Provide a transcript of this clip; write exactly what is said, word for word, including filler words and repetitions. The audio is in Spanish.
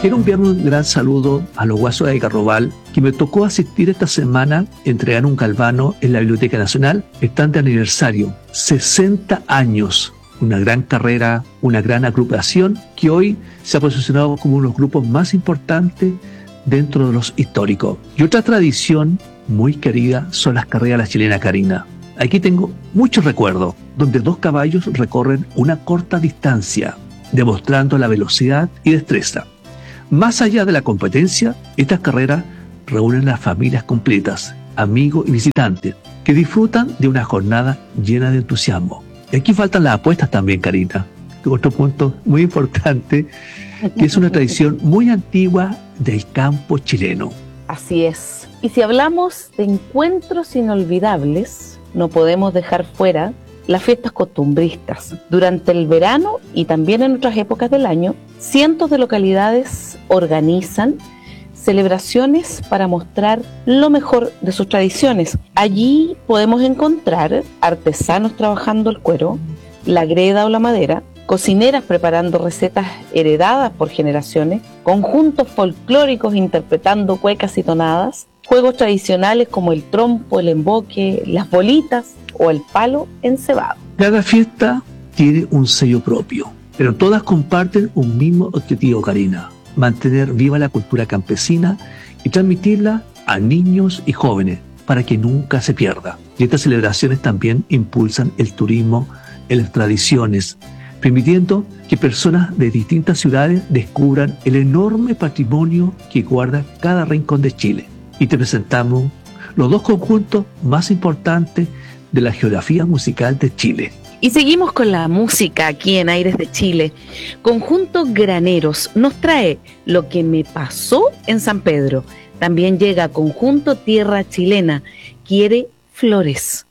Quiero enviar un gran saludo a los guasos de Carrobal, que me tocó asistir esta semana, entregar un galvano en la Biblioteca Nacional. Están de aniversario, sesenta años. Una gran carrera, una gran agrupación que hoy se ha posicionado como uno de los grupos más importantes dentro de los históricos. Y otra tradición muy querida son las carreras de la chilena Karina. Aquí tengo muchos recuerdos, donde dos caballos recorren una corta distancia, demostrando la velocidad y destreza. Más allá de la competencia, estas carreras reúnen a familias completas, amigos y visitantes, que disfrutan de una jornada llena de entusiasmo. Y aquí faltan las apuestas también, Karina. Otro punto muy importante, que es una tradición muy antigua del campo chileno. Así es. Y si hablamos de encuentros inolvidables, no podemos dejar fuera las fiestas costumbristas. Durante el verano y también en otras épocas del año, cientos de localidades organizan celebraciones para mostrar lo mejor de sus tradiciones. Allí podemos encontrar artesanos trabajando el cuero, la greda o la madera, cocineras preparando recetas heredadas por generaciones, conjuntos folclóricos interpretando cuecas y tonadas, juegos tradicionales como el trompo, el emboque, las bolitas o el palo encebado. Cada fiesta tiene un sello propio, pero todas comparten un mismo objetivo, Karina: mantener viva la cultura campesina y transmitirla a niños y jóvenes para que nunca se pierda. Y estas celebraciones también impulsan el turismo en las tradiciones, permitiendo que personas de distintas ciudades descubran el enorme patrimonio que guarda cada rincón de Chile. Y te presentamos los dos conjuntos más importantes de la geografía musical de Chile. Y seguimos con la música aquí en Aires de Chile. Conjunto Graneros nos trae Lo que me pasó en San Pedro. También llega Conjunto Tierra Chilena, Quiere Flores.